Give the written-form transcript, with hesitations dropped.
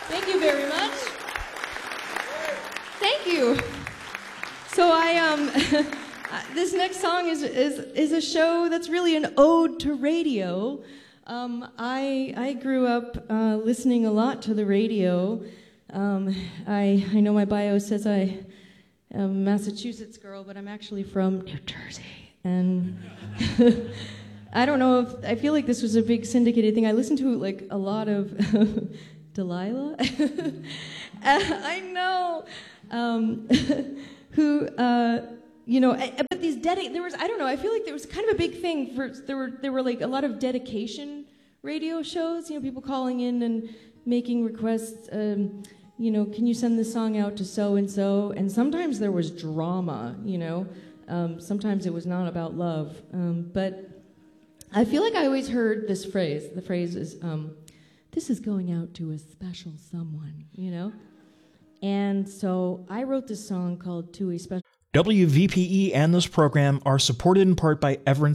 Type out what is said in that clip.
Thank you very much. Thank you. So this next song is a show that's really an ode to radio. I grew up listening a lot to the radio. I know my bio says I am a Massachusetts girl, but I'm actually from New Jersey. And I don't know if, I feel like this was a big syndicated thing. I listened to like a lot of Delilah. I know. Who, but these there was, I don't know, I feel like there was kind of a big thing for, there were like a lot of dedication radio shows, people calling in and making requests, can you send this song out to so-and-so? And sometimes there was drama, sometimes it was not about love. But I feel like I always heard this phrase. The phrase is, this is going out to a special someone, And so I wrote this song called To a Special... WVPE and this program are supported in part by Everence